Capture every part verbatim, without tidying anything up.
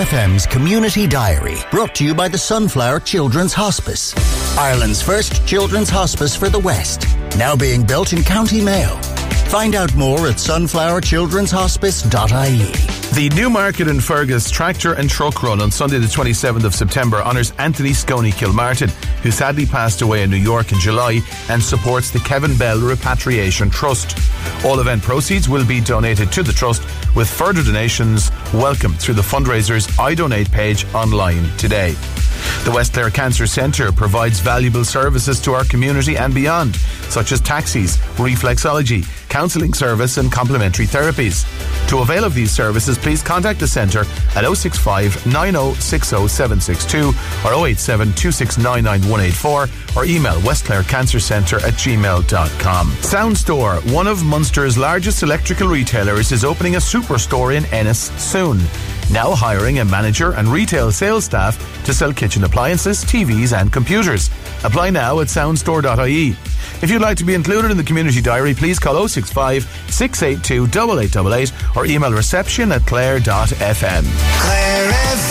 F M's Community Diary, brought to you by the Sunflower Children's Hospice, Ireland's first children's hospice for the West, now being built in County Mayo. Find out more at sunflower children's hospice dot I E. The Newmarket and Fergus Tractor and Truck Run on Sunday the twenty-seventh of September honours Anthony Sconey Kilmartin, who sadly passed away in New York in July, and supports the Kevin Bell Repatriation Trust. All event proceeds will be donated to the Trust, with further donations welcome through the fundraiser's I Donate page online today. The West Clare Cancer Centre provides valuable services to our community and beyond, such as taxis, reflexology, counselling service and complementary therapies. To avail of these services, please contact the centre at oh six five, nine oh six oh, seven six two or oh eight seven, two six nine nine, one eight four or email westclarecancercentre at gmail dot com. Sound Store, one of Munster's largest electrical retailers, is opening a superstore in Ennis soon. Now hiring a manager and retail sales staff to sell kitchen appliances, T Vs and computers. Apply now at soundstore dot I E. If you'd like to be included in the Community Diary, please call oh six five, six eight two, eight eight eight eight or email reception at clare dot f m. Clare F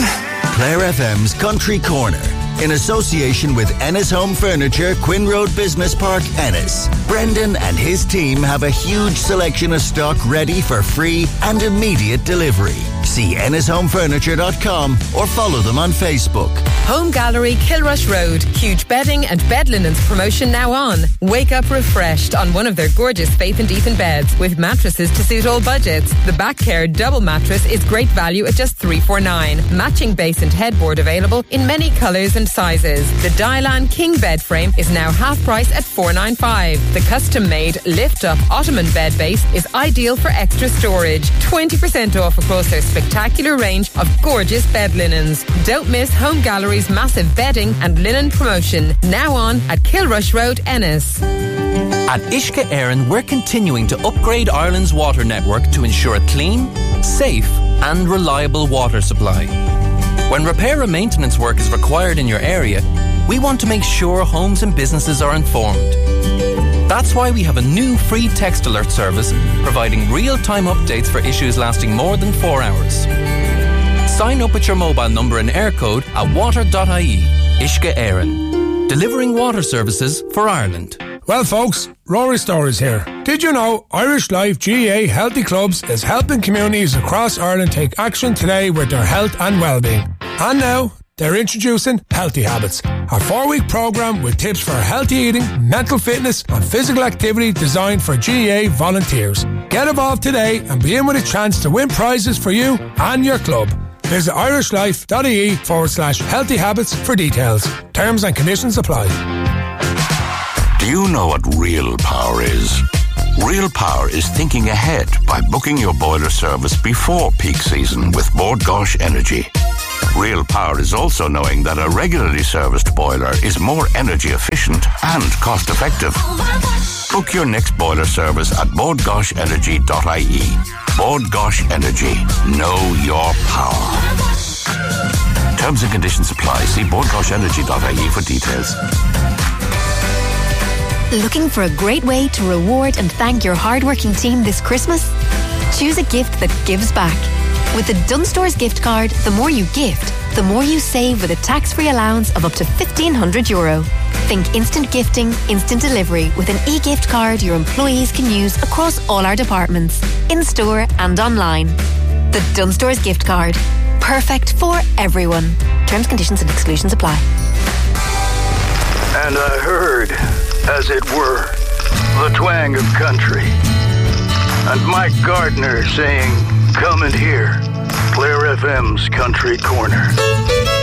M. Clare F M's Country Corner, in association with Ennis Home Furniture, Quinn Road Business Park, Ennis. Brendan and his team have a huge selection of stock ready for free and immediate delivery. See ennis home furniture dot com or follow them on Facebook. Home Gallery, Kilrush Road. Huge bedding and bed linens promotion now on. Wake up refreshed on one of their gorgeous Faith and Ethan beds with mattresses to suit all budgets. The Back Care double mattress is great value at just three forty-nine. Matching base and headboard available in many colours and sizes. The Dylan King bed frame is now half price at four ninety-five. The custom-made lift-up Ottoman bed base is ideal for extra storage. twenty percent off across their spectacular range of gorgeous bed linens. Don't miss Home Gallery's massive bedding and linen promotion, now on at Kilrush Road, Ennis. At Ishka Éireann, we're continuing to upgrade Ireland's water network to ensure a clean, safe and reliable water supply. When repair and maintenance work is required in your area, we want to make sure homes and businesses are informed. That's why we have a new free text alert service providing real-time updates for issues lasting more than four hours. Sign up with your mobile number and air code at water dot I E. Ishka Éireann, delivering water services for Ireland. Well folks, Rory Stories here. Did you know Irish Life G A A Healthy Clubs is helping communities across Ireland take action today with their health and well-being? And now, they're introducing Healthy Habits, a four-week programme with tips for healthy eating, mental fitness and physical activity designed for G A A volunteers. Get involved today and be in with a chance to win prizes for you and your club. Visit irishlife.ie forward slash healthy habits for details. Terms and conditions apply. Do you know what real power is? Real power is thinking ahead by booking your boiler service before peak season with Bord Gáis Energy. Real power is also knowing that a regularly serviced boiler is more energy efficient and cost effective. Book your next boiler service at bord gáis energy dot I E. Bord Gáis Energy. Know your power. Terms and conditions apply. See bord gáis energy dot I E for details. Looking for a great way to reward and thank your hardworking team this Christmas? Choose a gift that gives back. With the Dunnes Stores gift card, the more you gift, the more you save with a tax-free allowance of up to fifteen hundred euro. Think instant gifting, instant delivery with an e-gift card your employees can use across all our departments, in-store and online. The Dunnes Stores gift card. Perfect for everyone. Terms, conditions and exclusions apply. And I heard, as it were, the twang of country. And Mike Gardner saying, come and hear Clare F M's Country Corner.